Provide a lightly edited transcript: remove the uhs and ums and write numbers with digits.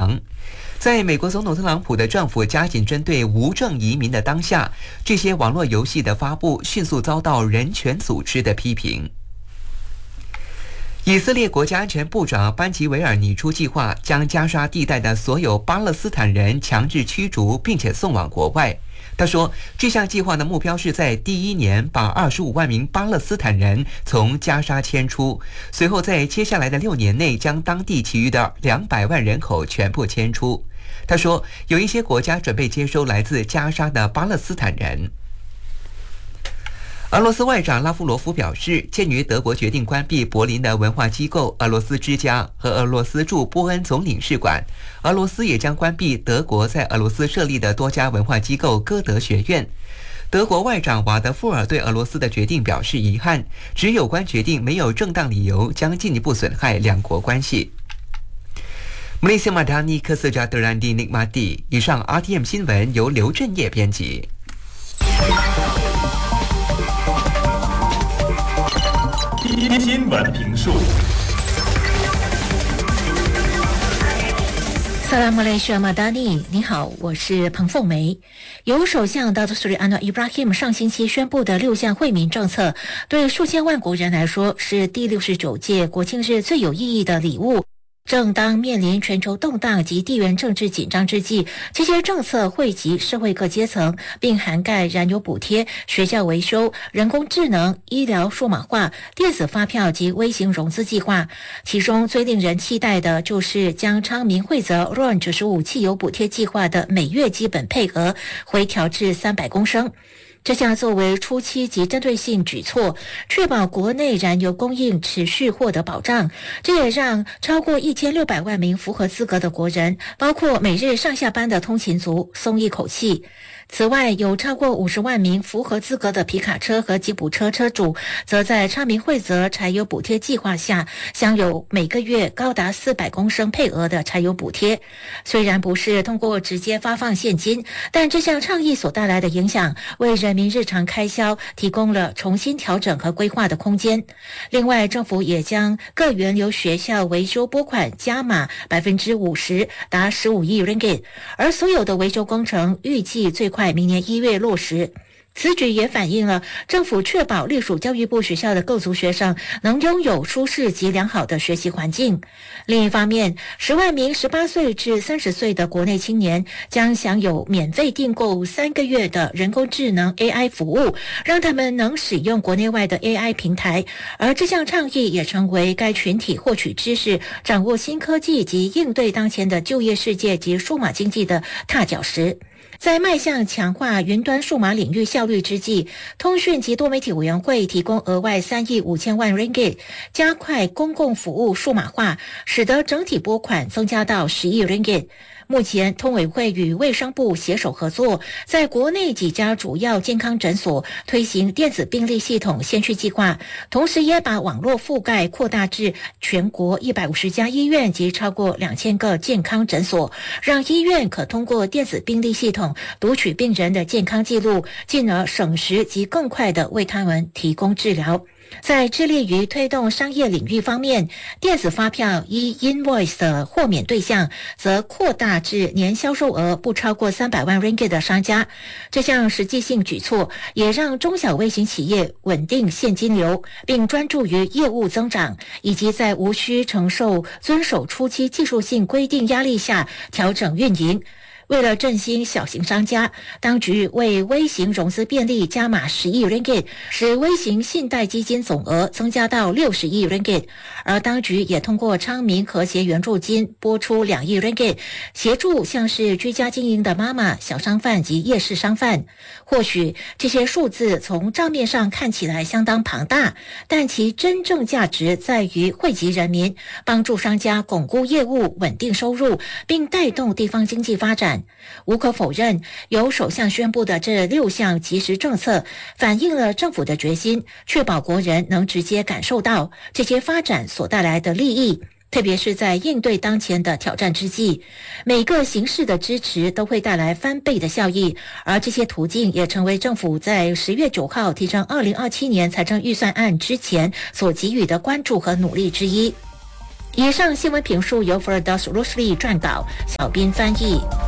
亡。在美国总统特朗普的政府加紧针对无证移民的当下，这些网络游戏的发布迅速遭到人权组织的批评。以色列国家安全部长班吉维尔拟出计划，将加沙地带的所有巴勒斯坦人强制驱逐，并且送往国外。他说，这项计划的目标是在第一年把25万名巴勒斯坦人从加沙迁出，随后在接下来的6年内将当地其余的200万人口全部迁出。他说，有一些国家准备接收来自加沙的巴勒斯坦人。俄罗斯外长拉夫罗夫表示，鉴于德国决定关闭柏林的文化机构俄罗斯之家和俄罗斯驻波恩总领事馆，俄罗斯也将关闭德国在俄罗斯设立的多家文化机构歌德学院。德国外长瓦德富尔对俄罗斯的决定表示遗憾，指有关决定没有正当理由，将进一步损害两国关系。Malaysia Madani Kesejahteraan dinikmati。以上 RTM 新闻由刘振业编辑。 新闻评述。 萨拉姆雷什马达尼，你好，我是彭凤梅。由首相达特苏里安诺伊布拉希姆上星期宣布的6项惠民政策，对数千万国人来说是第69届国庆日最有意义的礼物。正当面临全球动荡及地缘政治紧张之际，这些政策惠及社会各阶层，并涵盖燃油补贴、学校维修、人工智能、医疗数码化、电子发票及微型融资计划。其中最令人期待的就是将昌明惠泽 RON95 汽油补贴计划的每月基本配额回调至300公升。这项作为初期及针对性举措，确保国内燃油供应持续获得保障。这也让超过1600万名符合资格的国人，包括每日上下班的通勤族，松一口气。此外，有超过50万名符合资格的皮卡车和吉普车车主，则在昌明惠泽柴油补贴计划下，享有每个月高达400公升配额的柴油补贴。虽然不是通过直接发放现金，但这项倡议所带来的影响，为人民日常开销提供了重新调整和规划的空间。另外，政府也将各原流学校维修拨款加码50%，达15亿 ringgit， 而所有的维修工程预计最快明年1月落实。此举也反映了政府确保隶属教育部学校的各族学生能拥有舒适及良好的学习环境。另一方面，10万名18岁至30岁的国内青年将享有免费订购3个月的人工智能 AI 服务，让他们能使用国内外的 AI 平台。而这项倡议也成为该群体获取知识、掌握新科技及应对当前的就业世界及数码经济的踏脚石。在迈向强化云端数码领域效率之际，通讯及多媒体委员会提供额外3亿5千万 ringgit， 加快公共服务数码化，使得整体拨款增加到10亿 ringgit。目前，通委会与卫生部携手合作，在国内几家主要健康诊所推行电子病历系统先驱计划，同时也把网络覆盖扩大至全国150家医院及超过2000个健康诊所，让医院可通过电子病历系统读取病人的健康记录，进而省时及更快地为他们提供治疗。在致力于推动商业领域方面，电子发票 e-invoice 的豁免对象则扩大至年销售额不超过300万 ringgit 的商家。这项实际性举措也让中小微型企业稳定现金流，并专注于业务增长，以及在无需承受遵守初期技术性规定压力下调整运营。为了振兴小型商家，当局为微型融资便利加码10亿 ringgit， 使微型信贷基金总额增加到60亿 ringgit， 而当局也通过昌明和谐援助金拨出2亿 ringgit， 协助像是居家经营的妈妈、小商贩及夜市商贩。或许这些数字从账面上看起来相当庞大，但其真正价值在于惠及人民，帮助商家巩固业务、稳定收入，并带动地方经济发展。无可否认，由首相宣布的这6项及时政策反映了政府的决心，确保国人能直接感受到这些发展所带来的利益。特别是在应对当前的挑战之际，每个形式的支持都会带来翻倍的效益，而这些途径也成为政府在10月9号提呈2027年财政预算案之前所给予的关注和努力之一。 以上新闻评述由 Ferdas Rosli 撰稿，小编翻译。